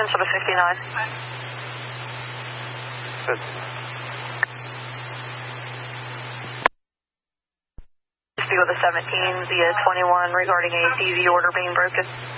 Minnesota 59. Good. Speak with a 17 via 21 regarding a DV order being broken.